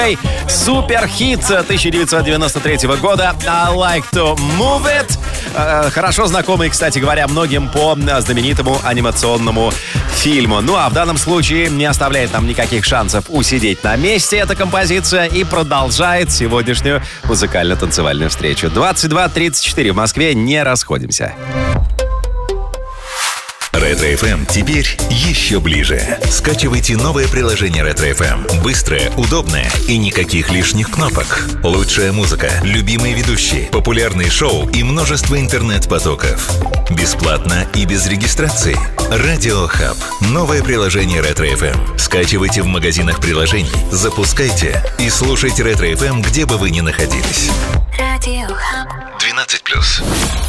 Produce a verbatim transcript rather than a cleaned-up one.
Суперхит тысяча девятьсот девяносто третьего года I Like to Move It. Хорошо знакомый, кстати говоря, многим по знаменитому анимационному фильму. Ну а в данном случае не оставляет нам никаких шансов усидеть на месте эта композиция и продолжает сегодняшнюю музыкально-танцевальную встречу. двадцать два тридцать четыре в Москве. Не расходимся. Ретро-эф эм теперь еще ближе. Скачивайте новое приложение Ретро-эф эм. Быстрое, удобное и никаких лишних кнопок. Лучшая музыка, любимые ведущие, популярные шоу и множество интернет-потоков. Бесплатно и без регистрации. Радио Хаб. Новое приложение Ретро-эф эм. Скачивайте в магазинах приложений, запускайте и слушайте Ретро-эф эм, где бы вы ни находились. Радио Хаб. двенадцать плюс.